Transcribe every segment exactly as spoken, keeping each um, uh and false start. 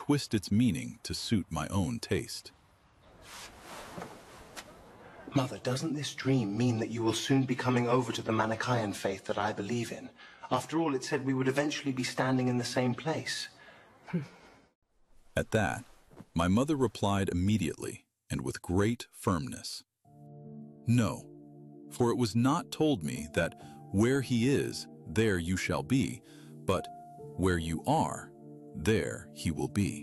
twist its meaning to suit my own taste. Mother, doesn't this dream mean that you will soon be coming over to the Manichaean faith that I believe in? After all, it said we would eventually be standing in the same place. At that, my mother replied immediately and with great firmness. No, for it was not told me that where he is, there you shall be, but where you are, there he will be.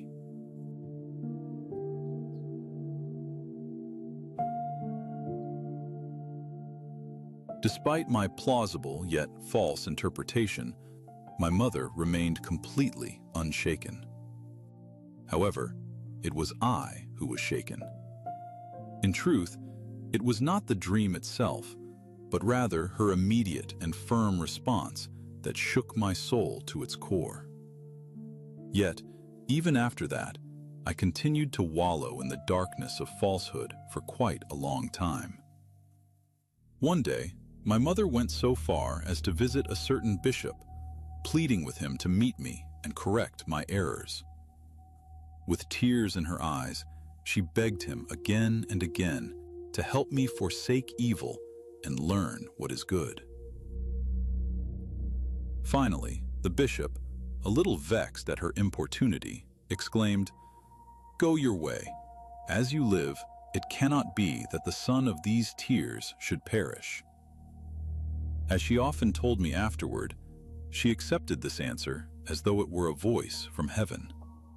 Despite my plausible yet false interpretation, my mother remained completely unshaken. However, it was I who was shaken. In truth, it was not the dream itself, but rather her immediate and firm response that shook my soul to its core. Yet, even after that, I continued to wallow in the darkness of falsehood for quite a long time. One day, my mother went so far as to visit a certain bishop, pleading with him to meet me and correct my errors. With tears in her eyes, she begged him again and again to help me forsake evil and learn what is good. Finally, the bishop, a little vexed at her importunity, exclaimed, "Go your way. As you live, it cannot be that the son of these tears should perish." As she often told me afterward, she accepted this answer as though it were a voice from heaven.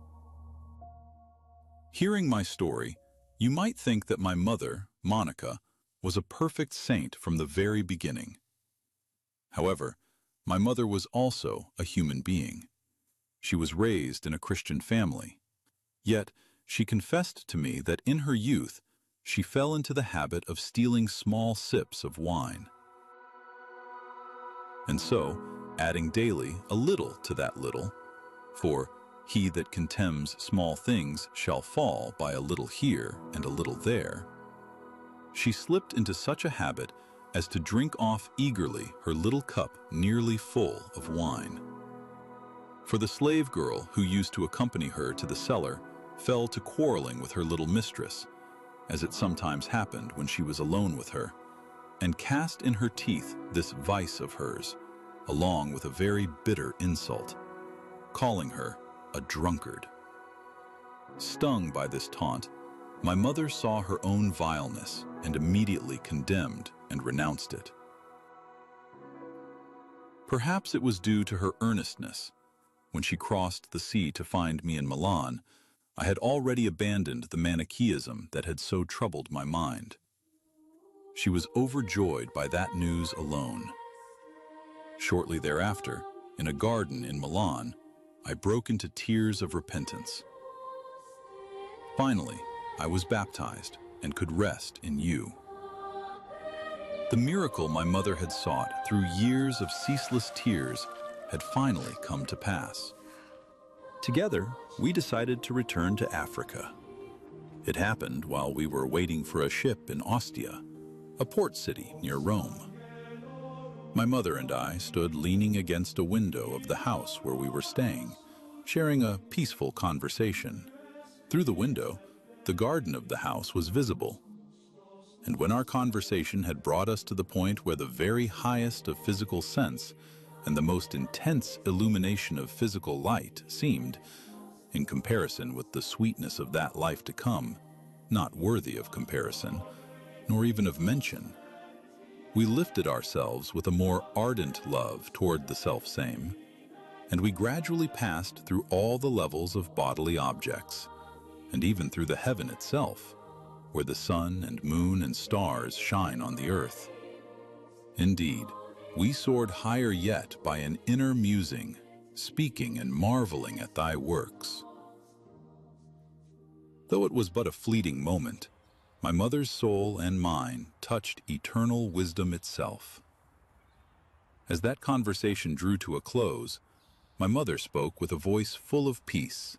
Hearing my story, you might think that my mother, Monica, was a perfect saint from the very beginning. However, my mother was also a human being. She was raised in a Christian family. Yet, she confessed to me that in her youth, she fell into the habit of stealing small sips of wine. And so, adding daily a little to that little, for he that contemns small things shall fall by a little here and a little there, she slipped into such a habit as to drink off eagerly her little cup nearly full of wine. For the slave girl who used to accompany her to the cellar fell to quarreling with her little mistress, as it sometimes happened when she was alone with her, and cast in her teeth this vice of hers, along with a very bitter insult, calling her a drunkard. Stung by this taunt, my mother saw her own vileness and immediately condemned and renounced it. Perhaps it was due to her earnestness. When she crossed the sea to find me in Milan, I had already abandoned the Manichaeism that had so troubled my mind. She was overjoyed by that news alone. Shortly thereafter, in a garden in Milan, I broke into tears of repentance. Finally, I was baptized and could rest in you. The miracle my mother had sought through years of ceaseless tears had finally come to pass. Together, we decided to return to Africa. It happened while we were waiting for a ship in Ostia, a port city near Rome. My mother and I stood leaning against a window of the house where we were staying, sharing a peaceful conversation. Through the window, the garden of the house was visible. And when our conversation had brought us to the point where the very highest of physical sense and the most intense illumination of physical light seemed, in comparison with the sweetness of that life to come, not worthy of comparison, nor even of mention, we lifted ourselves with a more ardent love toward the self-same, and we gradually passed through all the levels of bodily objects, and even through the heaven itself, where the sun and moon and stars shine on the earth. Indeed, we soared higher yet by an inner musing, speaking and marveling at thy works. Though it was but a fleeting moment, my mother's soul and mine touched eternal wisdom itself. As that conversation drew to a close, my mother spoke with a voice full of peace.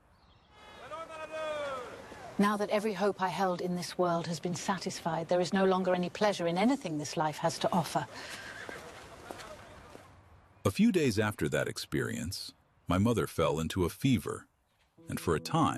Now that every hope I held in this world has been satisfied, there is no longer any pleasure in anything this life has to offer. A few days after that experience, my mother fell into a fever, and for a time,